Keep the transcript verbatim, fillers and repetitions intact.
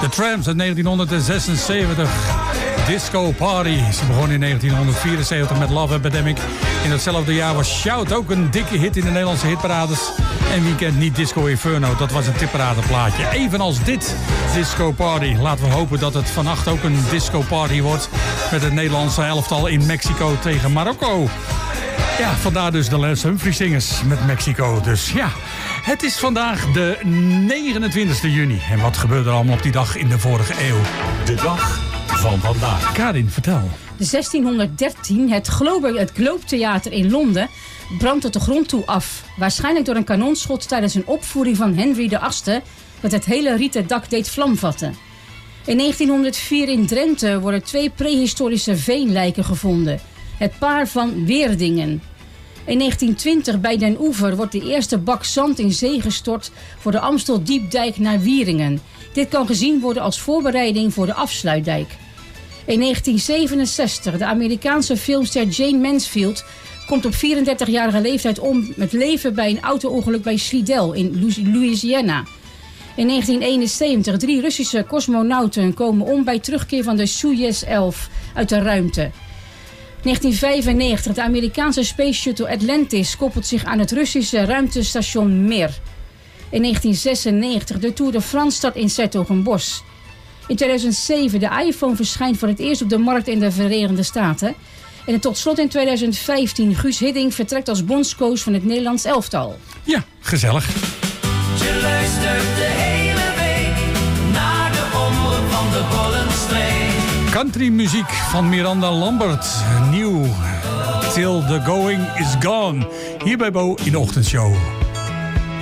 The Tramps uit negentienhonderdzesenzeventig. Disco Party. Ze begon in negentienhonderdvierenzeventig met Love Epidemic. In datzelfde jaar was Shout ook een dikke hit in de Nederlandse hitparades. En wie kent niet Disco Inferno? Dat was een tipparadeplaatje. Evenals dit Disco Party. Laten we hopen dat het vannacht ook een disco party wordt. Met het Nederlandse elftal in Mexico tegen Marokko. Ja, vandaar dus de Les Humphrey Singers met Mexico. Dus ja, het is vandaag de negenentwintigste juni. En wat gebeurde er allemaal op die dag in de vorige eeuw? De dag van vandaag. Karin, vertel. zestienhonderddertien, het Globe, het Globe Theater in Londen brandt tot de grond toe af. Waarschijnlijk door een kanonschot tijdens een opvoering van Henry de achtste... dat het hele rieten dak deed vlam vatten. In negentienhonderdvier in Drenthe worden twee prehistorische veenlijken gevonden. Het paar van Weerdingen. In negentientwintig bij Den Oever wordt de eerste bak zand in zee gestort voor de Amsteldiepdijk naar Wieringen. Dit kan gezien worden als voorbereiding voor de afsluitdijk. In negentien zevenenzestig, de Amerikaanse filmster Jane Mansfield komt op vierendertigjarige leeftijd om met leven bij een auto-ongeluk bij Slidell in Louisiana. In negentien eenenzeventig, drie Russische cosmonauten komen om bij terugkeer van de Soyuz elf uit de ruimte. negentien vijfennegentig, de Amerikaanse Space Shuttle Atlantis koppelt zich aan het Russische ruimtestation Mir. In negentien zesennegentig, de Tour de France start in 's-Hertogenbosch. In tweeduizend zeven, de iPhone verschijnt voor het eerst op de markt in de Verenigde Staten. En tot slot in tweeduizend vijftien, Guus Hiddink vertrekt als bondscoach van het Nederlands elftal. Ja, gezellig. Je luistert de hele week naar de omroep van de Bollenstreek. Countrymuziek van Miranda Lambert. Nieuw. Till the going is gone. Hier bij Bo in de ochtendshow.